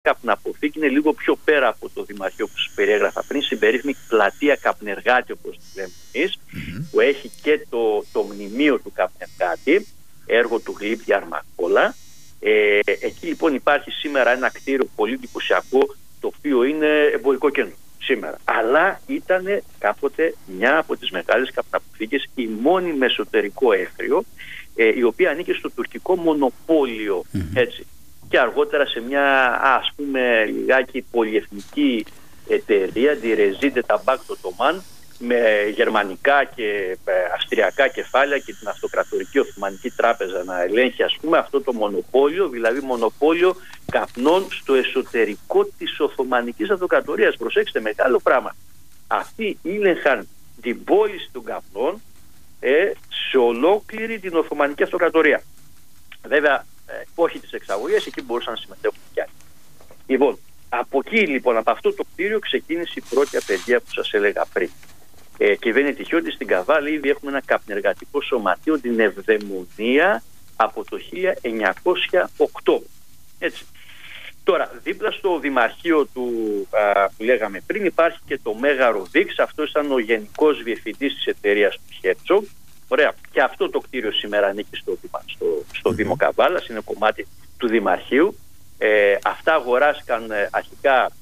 καπναποθήκη είναι λίγο πιο πέρα από το Δημαρχείο που σας περιέγραφα πριν, στην περίφημη πλατεία Καπνεργάτη, όπως τη λέμε εμείς, που έχει και το μνημείο του Καπνεργάτη, έργο του Γλύπτη Αρμακόλα. Εκεί λοιπόν υπάρχει σήμερα ένα κτίριο πολύ εντυπωσιακό, το οποίο είναι εμπορικό κέντρο σήμερα. Αλλά ήταν κάποτε μια από τις μεγάλες καπναποθήκες, η μόνη με εσωτερικό αίφριο, η οποία ανήκε στο τουρκικό μονοπόλιο, έτσι. Και αργότερα σε μια, ας πούμε, λιγάκι πολυεθνική εταιρεία, τη Rezide Tabak Ottoman, με γερμανικά και αυστριακά κεφάλαια και την Αυτοκρατορική Οθωμανική Τράπεζα να ελέγχει, ας πούμε, αυτό το μονοπόλιο, δηλαδή μονοπόλιο καπνών στο εσωτερικό της Οθωμανικής Αυτοκρατορίας. Προσέξτε, μεγάλο πράγμα. Αυτοί ήλεγχαν την πώληση των καπνών σε ολόκληρη την Οθωμανική Αυτοκρατορία. Βέβαια, όχι τις εξαγωγές, εκεί μπορούσαν να συμμετέχουν κι άλλοι. Λοιπόν, από εκεί λοιπόν, από αυτό το κτίριο ξεκίνησε η πρώτη απεργία που σας έλεγα πριν. Και δεν είναι τυχαίο ότι στην Καβάλα ήδη έχουμε ένα καπνεργατικό σωματείο, την Ευδαιμονία, από το 1908. Έτσι. Τώρα, δίπλα στο Δημαρχείο που λέγαμε πριν, υπάρχει και το Μέγαρο Δίξ. Αυτό ήταν ο γενικός διευθυντής της εταιρείας του Χέρτσογκ. Ωραία. Και αυτό το κτίριο σήμερα ανήκει στο Δήμο Καβάλας, είναι κομμάτι του Δημαρχείου. Αυτά αγοράστηκαν αρχικά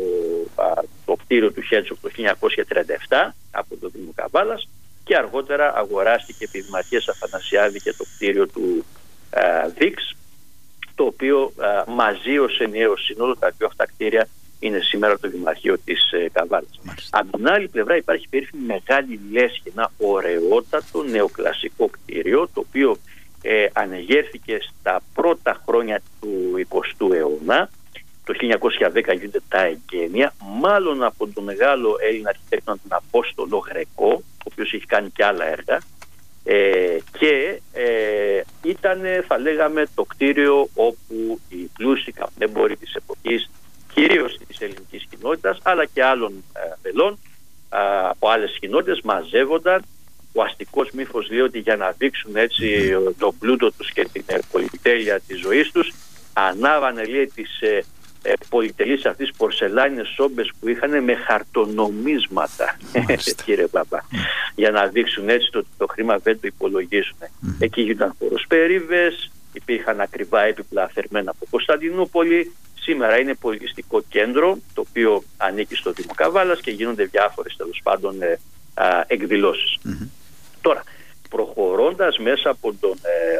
το κτίριο του Χέρτσογκ το 1937 από το Δήμο Καβάλας και αργότερα αγοράστηκε επί Δημαρχίας Αφανασιάδη και το κτίριο του Δίξ, το οποίο μαζί ως ενιαίο σύνολο, τα δύο αυτά κτίρια είναι σήμερα το Δημαρχείο της Καβάλας. Από την άλλη πλευρά υπάρχει περίφημη Μεγάλη Λέσχη, ένα ωραιότατο νεοκλασικό κτίριο, το οποίο ανεγέρθηκε στα πρώτα χρόνια του 20ου αιώνα. Το 1910 γίνονται τα εγγένεια, μάλλον από τον μεγάλο Έλληνα αρχιτέκτονα τον Απόστολο Γρεκό, ο οποίος έχει κάνει και άλλα έργα, και ήταν, θα λέγαμε, το κτίριο όπου οι πλούσιοι καπνέμποροι της εποχής, κυρίως της ελληνικής κοινότητας, αλλά και άλλων μελών από άλλες κοινότητες, μαζεύονταν. Ο αστικός μύθος λέει ότι για να δείξουν έτσι τον πλούτο τους και την πολυτέλεια της ζωής τους, ανάβανε, λέει, τις πολυτελείς αυτής πορσελάνινες σόμπες που είχαν με χαρτονομίσματα, κύριε Παπά, για να δείξουν έτσι ότι το χρήμα δεν το υπολογίζουν. Εκεί γίνονταν χοροσπερίδες, υπήρχαν ακριβά έπιπλα θερμένα από Κωνσταντινούπολη. Σήμερα είναι πολιτιστικό κέντρο, το οποίο ανήκει στο Δήμο Καβάλας και γίνονται διάφορες, τέλος πάντων, εκδηλώσεις. Τώρα, προχωρώντας μέσα από τον,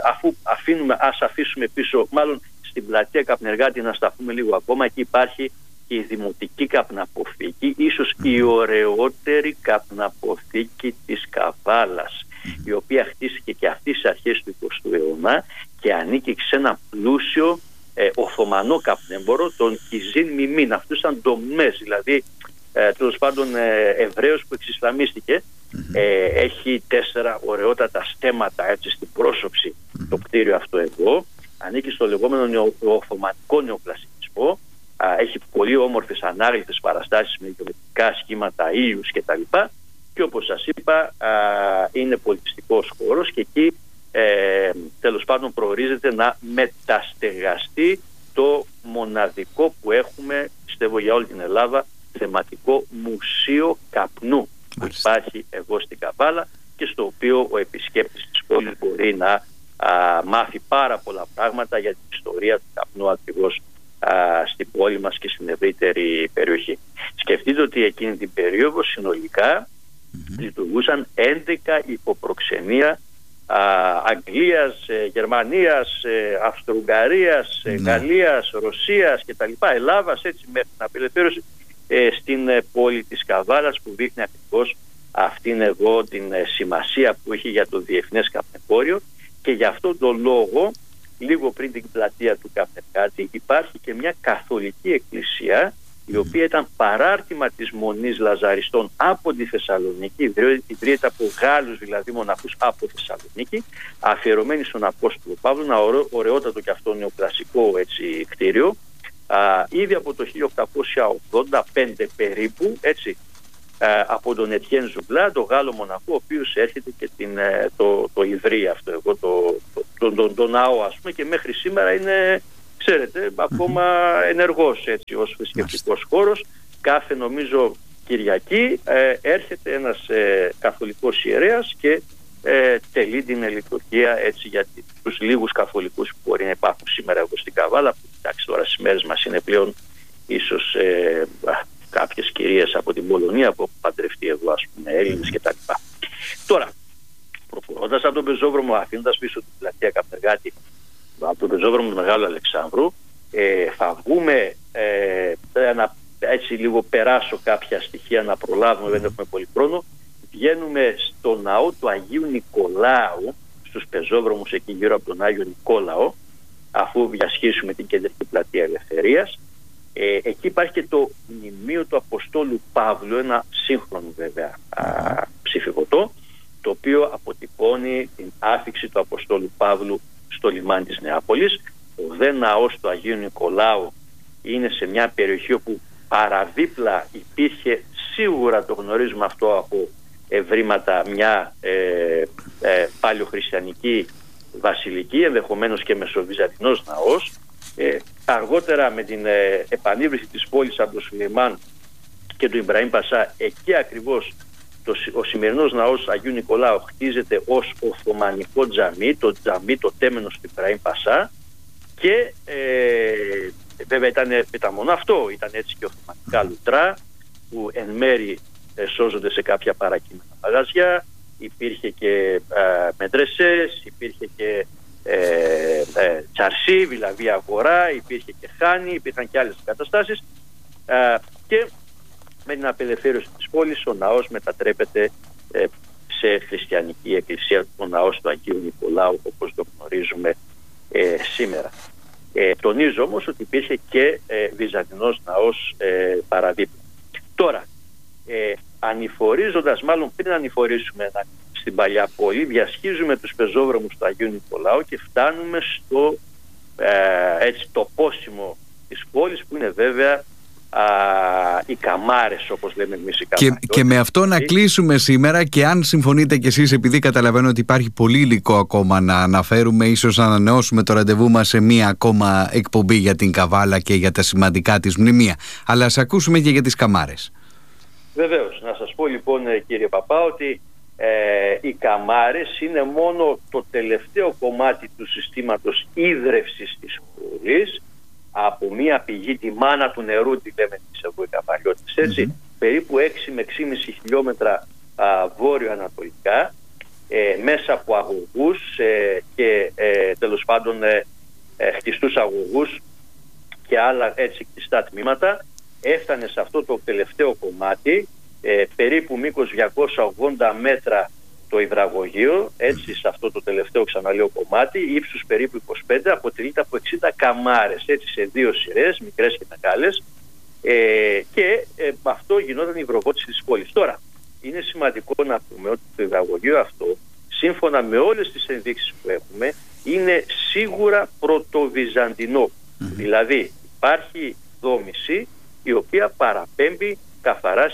ας αφήσουμε πίσω, μάλλον στην πλατεία Καπνεργάτη να σταθούμε λίγο ακόμα, εκεί υπάρχει και η Δημοτική Καπναποθήκη, ίσως η ωραιότερη καπναποθήκη της Καβάλας, η οποία χτίστηκε και αυτή στις αρχές του 20ου αιώνα και ανήκει σε ένα πλούσιο Οθωμανό καπνέμπορο, τον Κιζίν Μιμίν. Αυτούς ήταν ντομές, δηλαδή τέλος πάντων Εβραίος που εξισλαμίστηκε. Έχει 4 ωραιότατα στέμματα έτσι στην πρόσωψη το κτίριο αυτό εδώ. Ανήκει στο λεγόμενο Οθωμανικό νεοκλασικισμό. Έχει πολύ όμορφες ανάγλυφες παραστάσεις με γεωμετρικά σχήματα ήλιους κτλ. Και όπως σας είπα, είναι πολιτιστικός χώρος και εκεί τέλος πάντων προορίζεται να μεταστεγαστεί το μοναδικό που έχουμε, πιστεύω για όλη την Ελλάδα, θεματικό μουσείο καπνού που υπάρχει εδώ στην Καβάλα και στο οποίο ο επισκέπτης της πόλης μπορεί να μάθει πάρα πολλά πράγματα για την ιστορία του καπνού ακριβώς στην πόλη μας και στην ευρύτερη περιοχή. Σκεφτείτε ότι εκείνη την περίοδο συνολικά λειτουργούσαν 11 υποπροξενία Αγγλίας, Γερμανίας, Αυστρο-Ουγγαρίας, Γαλλίας, Ρωσίας κτλ. Ελλάδας, έτσι μέχρι την απελευθέρωση στην πόλη της Καβάλας, που δείχνει ακριβώς αυτήν εδώ την σημασία που έχει για το διεθνές καπνεμπόριο. Και γι' αυτόν τον λόγο, λίγο πριν την πλατεία του Καπνεργάτη, υπάρχει και μια καθολική εκκλησία, η οποία ήταν παράρτημα της Μονής Λαζαριστών από τη Θεσσαλονίκη, ιδρύεται από Γάλλους δηλαδή μοναχούς από Θεσσαλονίκη, αφιερωμένη στον Απόστολο Παύλο, ένα ωραιότατο και αυτό νεοκλασικό έτσι κτίριο, ήδη από το 1885 περίπου, έτσι, από τον Ετιέν Ζουγκλά, τον Γάλλο μοναχό, ο οποίος έρχεται και το ιδρύει αυτό εγώ, το ναό, ας πούμε, και μέχρι σήμερα είναι ξέρετε, ακόμα ενεργός έτσι ως θρησκευτικός χώρος. Κάθε νομίζω Κυριακή έρχεται ένας καθολικός ιερέας και τελεί την λειτουργία έτσι για τους λίγους καθολικούς που μπορεί να υπάρχουν σήμερα εδώ στην Καβάλα, που εντάξει τώρα στις μέρες μας είναι πλέον ίσως κάποιες κυρίες από την Πολωνία που έχουν παντρευτεί εδώ, ας πούμε, Έλληνες κτλ. Τώρα, προχωρώντας από τον πεζόδρομο, αφήνοντας πίσω την πλατεία Καπνεργάτη, από τον πεζόδρομο του Μεγάλου Αλεξάνδρου, θα βγούμε να έτσι λίγο περάσω κάποια στοιχεία να προλάβουμε, δεν έχουμε πολύ χρόνο. Βγαίνουμε στο ναό του Αγίου Νικολάου, στους πεζόδρομους εκεί γύρω από τον Άγιο Νικόλαο, αφού διασχίσουμε την κεντρική πλατεία Ελευθερίας. Εκεί υπάρχει και το μνημείο του Αποστόλου Παύλου, ένα σύγχρονο βέβαια ψηφιβωτό, το οποίο αποτυπώνει την άφιξη του Αποστόλου Παύλου στο λιμάνι της Νεάπολης. Ο δε ναός του Αγίου Νικολάου είναι σε μια περιοχή όπου παραδίπλα υπήρχε, σίγουρα το γνωρίζουμε αυτό από ευρήματα, μια παλαιοχριστιανική βασιλική, ενδεχομένως και μεσοβυζαντινός ναός. Αργότερα με την επανύβρηση της πόλης από τον Σουλεϊμάν και του Ιμπραήμ Πασά, εκεί ακριβώς ο σημερινός ναός Αγίου Νικολάου χτίζεται ως Οθωμανικό τζαμί, το τέμενος του Ιμπραήμ Πασά, και βέβαια ήταν μόνο αυτό, ήταν έτσι και Οθωμανικά λουτρά που εν μέρη σώζονται σε κάποια παρακείμενα μαγαζιά, υπήρχε και μετρεσές, υπήρχε και τσαρσί, δηλαδή αγορά, υπήρχε και χάνη, υπήρχαν και άλλες καταστάσεις, και με την απελευθέρωση της πόλης ο ναός μετατρέπεται σε χριστιανική εκκλησία, ο ναός του Αγίου Νικολάου όπως το γνωρίζουμε σήμερα. Τονίζω όμως ότι υπήρχε και βυζαντινός ναός παραδίπλα. Τώρα, ανηφορίζοντας, μάλλον πριν ανηφορίσουμε στην παλιά πόλη, διασχίζουμε τους πεζόδρομους του Αγίου Νικολάου και φτάνουμε στο έτσι, το πόσιμο της πόλης, που είναι βέβαια οι καμάρες, όπως λέμε εμείς οι καμάρες. Και με αυτό να κλείσουμε σήμερα, και αν συμφωνείτε κι εσείς, επειδή καταλαβαίνω ότι υπάρχει πολύ υλικό ακόμα να αναφέρουμε, ίσως να ανανεώσουμε το ραντεβού μας σε μία ακόμα εκπομπή για την Καβάλα και για τα σημαντικά της μνημεία. Αλλά ας ακούσουμε και για τις καμάρες. Βεβαίως. Να σας πω λοιπόν, κύριε Παπά, ότι οι καμάρες είναι μόνο το τελευταίο κομμάτι του συστήματος ίδρευσης της πόλης, από μία πηγή, τη μάνα του νερού, τη λέμε της εδώ οι Καβαλιώτες, έτσι, περίπου 6 με 6,5 χιλιόμετρα βόρειο-ανατολικά, μέσα από αγωγούς και τέλος πάντων χτιστούς αγωγούς και άλλα έτσι χτιστά τμήματα. Έφτανε σε αυτό το τελευταίο κομμάτι, περίπου μήκος 280 μέτρα το υδραγωγείο, έτσι, σε αυτό το τελευταίο, ξαναλέω, κομμάτι, ύψους περίπου 25, αποτελείται από 60 καμάρες, έτσι, σε δύο σειρές, μικρές και μεγάλες, και αυτό γινόταν η υδροβότηση της πόλης. Τώρα, είναι σημαντικό να πούμε ότι το υδραγωγείο αυτό, σύμφωνα με όλες τις ενδείξεις που έχουμε, είναι σίγουρα πρωτοβυζαντινό. Δηλαδή, υπάρχει δόμηση η οποία παραπέμπει καθαρά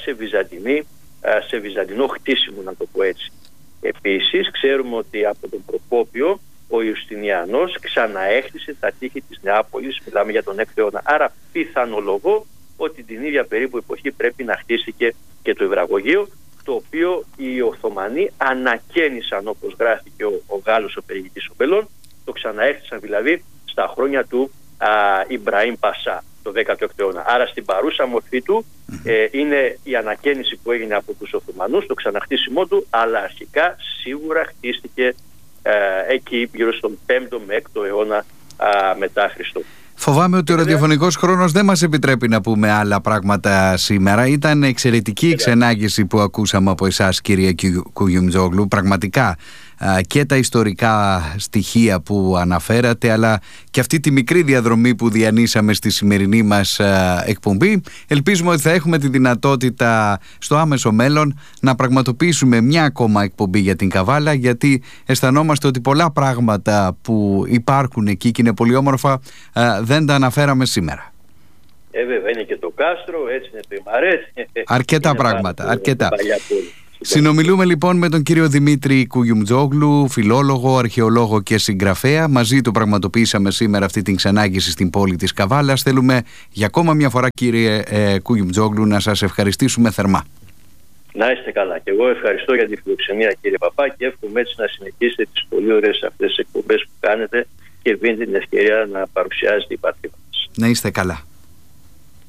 σε βυζαντινό χτίσιμο, να το πω έτσι. Επίσης, ξέρουμε ότι από τον Προκόπιο ο Ιουστινιανός ξαναέχτισε τα τείχη της Νεάπολης, μιλάμε για τον 6ο αιώνα. Άρα πιθανολογώ ότι την ίδια περίπου εποχή πρέπει να χτίστηκε και το υδραγωγείο, το οποίο οι Οθωμανοί ανακαίνισαν, όπως γράφει και ο Γάλλος ο περιηγητής ο Μπελών, το ξαναέχτισαν δηλαδή στα χρόνια του Ιμπραήμ Πασά, το 16ο αιώνα. Άρα στην παρούσα μορφή του είναι η ανακαίνιση που έγινε από τους Οθωμανούς, το ξαναχτίσιμό του, αλλά αρχικά σίγουρα χτίστηκε εκεί γύρω στον 5ο με 6ο αιώνα μετά Χριστό. Φοβάμαι ότι ο ραδιοφωνικός χρόνος δεν μας επιτρέπει να πούμε άλλα πράγματα σήμερα. Ήταν εξαιρετική η ξενάγηση που ακούσαμε από εσάς, κύριε Κουγιουμτζόγλου. Πραγματικά και τα ιστορικά στοιχεία που αναφέρατε, αλλά και αυτή τη μικρή διαδρομή που διανύσαμε στη σημερινή μας εκπομπή. Ελπίζουμε ότι θα έχουμε τη δυνατότητα στο άμεσο μέλλον να πραγματοποιήσουμε μια ακόμα εκπομπή για την Καβάλα, γιατί αισθανόμαστε ότι πολλά πράγματα που υπάρχουν εκεί και είναι πολύ όμορφα δεν τα αναφέραμε σήμερα. Βέβαια, είναι και το κάστρο, έτσι είναι το Ημαρές. Αρκετά πράγματα, αρκετά. Συνομιλούμε λοιπόν με τον κύριο Δημήτρη Κουγιουμτζόγλου, φιλόλογο, αρχαιολόγο και συγγραφέα. Μαζί του πραγματοποιήσαμε σήμερα αυτή την ξενάγηση στην πόλη της Καβάλας. Θέλουμε για ακόμα μια φορά, κύριε Κουγιουμτζόγλου, να σας ευχαριστήσουμε θερμά. Να είστε καλά. Και εγώ ευχαριστώ για τη φιλοξενία, κύριε Παπά, και εύχομαι έτσι να συνεχίσετε τις πολύ ωραίες αυτές τις εκπομπές που κάνετε και δίνετε την ευκαιρία να παρουσιάζετε η πατρίδα μας. Να είστε καλά.